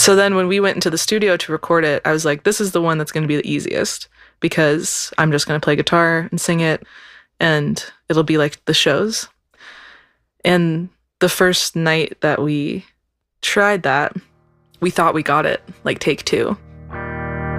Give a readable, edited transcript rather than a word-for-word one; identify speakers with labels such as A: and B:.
A: So then when we went into the studio to record it, I was like, this is the one that's going to be the easiest because I'm just going to play guitar and sing it and it'll be like the shows. And the first night that we tried that, we thought we got it, like take two.